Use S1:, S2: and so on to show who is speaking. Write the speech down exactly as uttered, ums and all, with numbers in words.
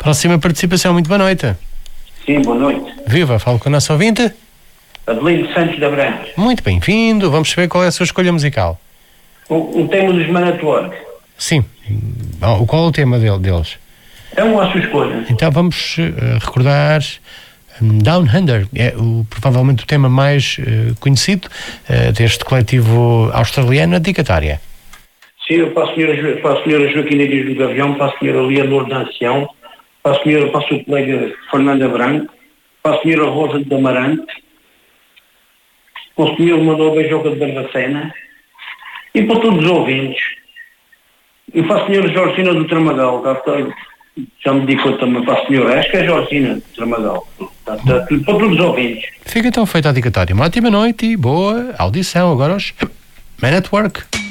S1: Próxima participação, muito boa noite.
S2: Sim, boa noite.
S1: Viva, falo com o nosso ouvinte.
S2: Adelino Santos da Branca.
S1: Muito bem-vindo, vamos saber qual é a sua escolha musical.
S2: O, o tema dos Man at Work.
S1: Sim, bom, qual é o tema dele, deles?
S2: É uma a sua escolha.
S1: Então vamos uh, recordar um, Down Under, é o, provavelmente o tema mais uh, conhecido uh, deste coletivo australiano, a dedicatória.
S2: Sim, para a senhora, para a senhora Joaquina Dias do Gavião, para a senhora Leonor da Ancião, para a senhora, para o seu colega Fernanda Branco, para a senhora Rosa de Amarante, para o senhor Manuel Beijoca de Barbacena e para todos os ouvintes. E para a senhora Georgina do Tramagal, já, já me dedicou também para a senhora, acho que é Georgina do Tramagal, para todos os ouvintes.
S1: Fica então feita a dedicatória. Uma ótima noite e boa audição. Agora os Man at Work.